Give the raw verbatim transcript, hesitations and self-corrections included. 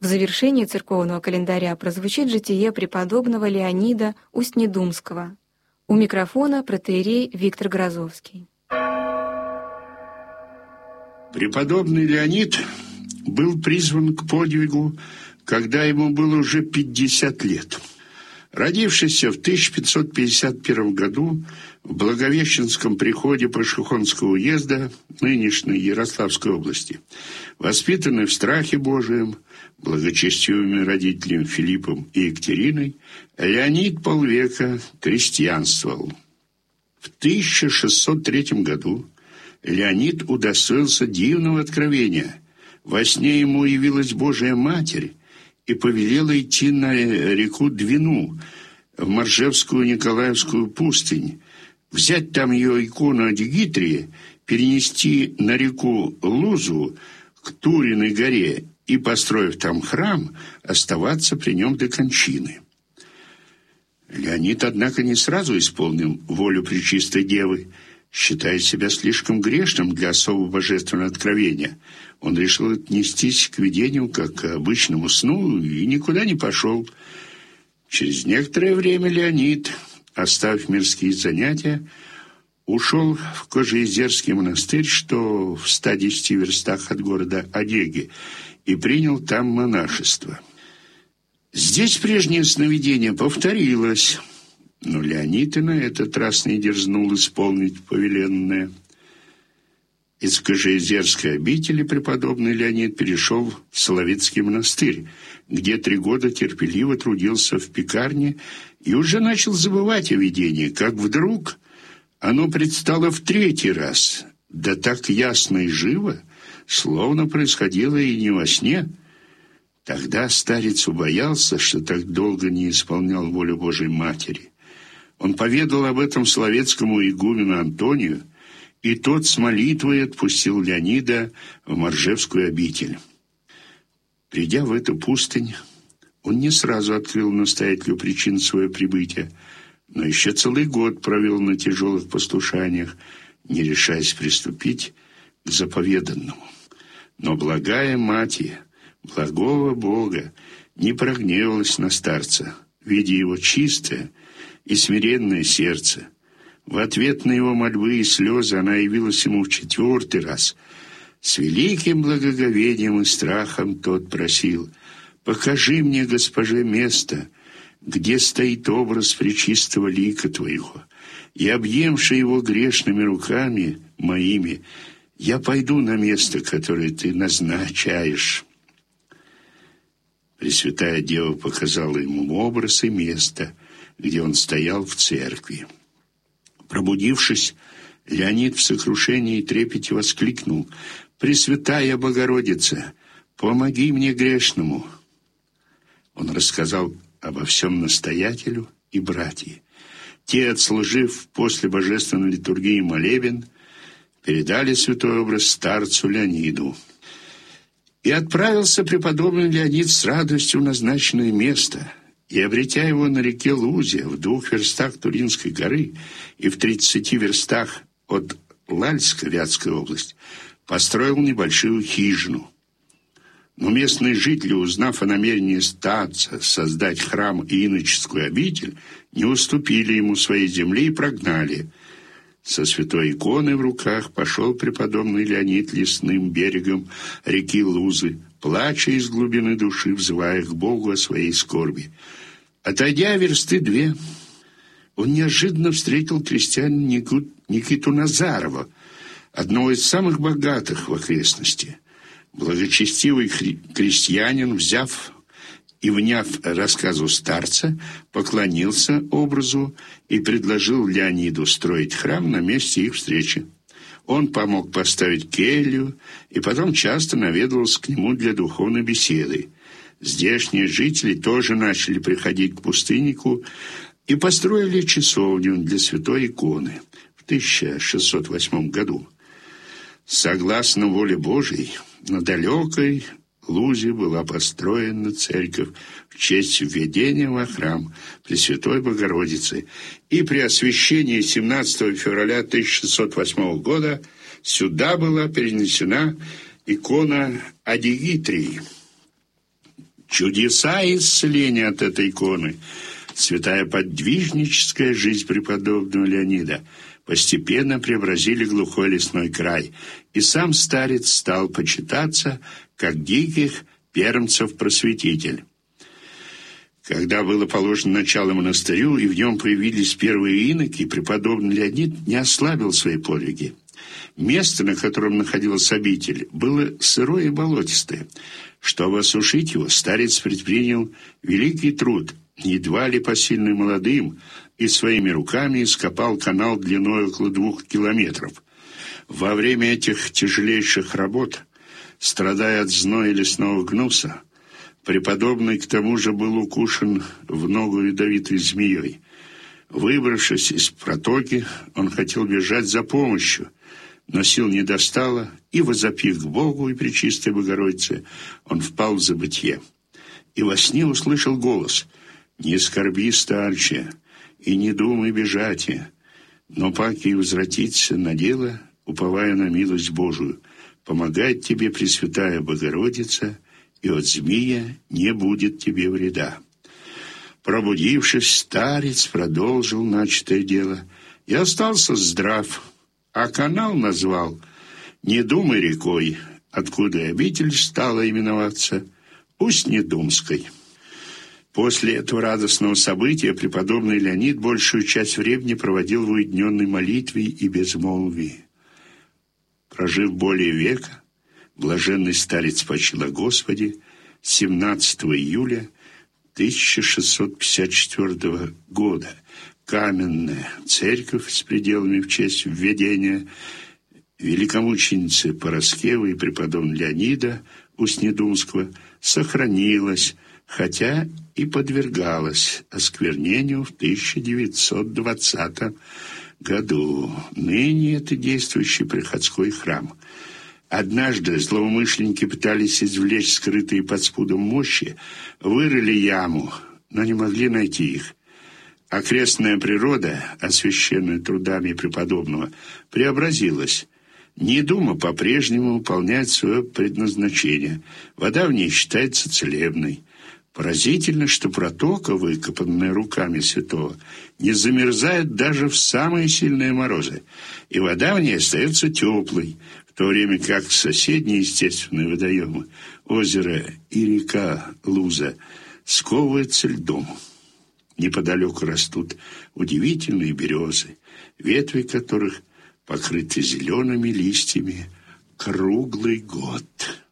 В завершении церковного календаря прозвучит житие преподобного Леонида Устнедумского. У микрофона протоиерей Виктор Грозовский. Преподобный Леонид был призван к подвигу, когда ему было уже пятьдесят лет. Родившийся в тысяча пятьсот пятьдесят первом году в Благовещенском приходе Пашихонского уезда нынешней Ярославской области, воспитанный в страхе Божием, благочестивыми родителями Филиппом и Екатериной, Леонид полвека крестьянствовал. В тысяча шестьсот третьем году Леонид удостоился дивного откровения. Во сне ему явилась Божия Матерь и повелела идти на реку Двину, в Моржевскую Николаевскую пустынь, взять там ее икону Адигитрии, перенести на реку Лузу к Туриной горе и, построив там храм, оставаться при нем до кончины. Леонид, однако, не сразу исполнил волю Пречистой Девы, считая себя слишком грешным для особо божественного откровения. Он решил отнестись к видению как к обычному сну и никуда не пошел. Через некоторое время Леонид, оставив мирские занятия, ушел в Кожеизерский монастырь, что в ста десяти верстах от города Одеги, и принял там монашество. Здесь прежнее сновидение повторилось, но Леонид и на этот раз не дерзнул исполнить повеленное. Из Кожеизерской обители преподобный Леонид перешел в Соловецкий монастырь, где три года терпеливо трудился в пекарне и уже начал забывать о видении, как вдруг оно предстало в третий раз, да так ясно и живо, словно происходило и не во сне. Тогда старец убоялся, что так долго не исполнял волю Божией Матери. Он поведал об этом соловецкому игумену Антонию, и тот с молитвой отпустил Леонида в Моржевскую обитель. Придя в эту пустынь, он не сразу открыл настоятелю причин своего прибытия, но еще целый год провел на тяжелых послушаниях, не решаясь приступить к заповеданному. Но благая Мать благого Бога не прогневалась на старца, видя его чистое и смиренное сердце. В ответ на его мольбы и слезы она явилась ему в четвертый раз. С великим благоговением и страхом тот просил: «Покажи мне, Госпоже, место, где стоит образ пречистого лика Твоего, и, объемши его грешными руками моими, я пойду на место, которое Ты назначаешь». Пресвятая Дева показала ему образ и место, где он стоял в церкви. Пробудившись, Леонид в сокрушении и трепете воскликнул: «Пресвятая Богородица, помоги мне грешному!» Он рассказал обо всем настоятелю и братьям. Те, отслужив после божественной литургии молебен, передали святой образ старцу Леониду. И отправился преподобный Леонид с радостью в назначенное место, и, обретя его на реке Лузе, в двух верстах Туринской горы и в тридцати верстах от Лальска, Вятская область, построил небольшую хижину. Но местные жители, узнав о намерении старца создать храм и иноческую обитель, не уступили ему своей земли и прогнали. Со святой иконой в руках пошел преподобный Леонид лесным берегом реки Лузы, плача из глубины души, взывая к Богу о своей скорби. Отойдя версты две, он неожиданно встретил крестьянина Никиту Назарова, одного из самых богатых в окрестности. Благочестивый крестьянин, взяв и вняв рассказу старца, поклонился образу и предложил Леониду строить храм на месте их встречи. Он помог поставить келью и потом часто наведывался к нему для духовной беседы. Здешние жители тоже начали приходить к пустыннику и построили часовню для святой иконы в тысяча шестьсот восьмом году. Согласно воле Божией, на далекой Лузе была построена церковь в честь введения во храм Пресвятой Богородицы, и при освящении семнадцатого февраля тысяча шестьсот восьмого года сюда была перенесена икона Адигитрии. чудеса исцеления от этой иконы, святая подвижническая жизнь преподобного Леонида постепенно преобразили глухой лесной край, и сам старец стал почитаться как диких пермцев-просветитель. Когда было положено начало монастырю, и в нем появились первые иноки, преподобный Леонид не ослабил свои подвиги. Место, на котором находилась обитель, было сырое и болотистое. Чтобы осушить его, старец предпринял великий труд, едва ли посильный молодым, и своими руками ископал канал длиной около двух километров. Во время этих тяжелейших работ, страдая от зноя лесного гнуса, преподобный к тому же был укушен в ногу ядовитой змеей. Выбравшись из протоки, он хотел бежать за помощью, но сил не достало, и, возопив к Богу и Пречистой Богородице, он впал в забытье. И во сне услышал голос: «Не скорби, старче, и не думай бежать, но паки возвратиться на дело, уповая на милость Божию, помогает тебе Пресвятая Богородица, и от змея не будет тебе вреда». Пробудившись, старец продолжил начатое дело и остался здрав, а канал назвал «Не думай откуда обитель стала именоваться Усть-Недумской. После этого радостного события преподобный Леонид большую часть времени проводил в уединенной молитве и безмолвии. Прожив более века, блаженный старец почил о Господе семнадцатого июля тысяча шестьсот пятьдесят четвёртого года. Каменная церковь с пределами в честь введения великомученицы Параскевы и преподобного Леонида Усть-Недумского сохранилась, хотя и подвергалась осквернению в тысяча девятьсот двадцатом году. Ныне это действующий приходской храм. Однажды злоумышленники пытались извлечь скрытые под спудом мощи, вырыли яму, но не могли найти их. Окрестная природа, освященная трудами преподобного, преобразилась. Недума по-прежнему выполняет свое предназначение. Вода в ней считается целебной. Поразительно, что протока, выкопанная руками святого, не замерзает даже в самые сильные морозы, и вода в ней остается теплой, в то время как соседние естественные водоемы, озеро и река Луза, сковываются льдом. Неподалеку растут удивительные березы, ветви которых покрыты зелеными листьями круглый год.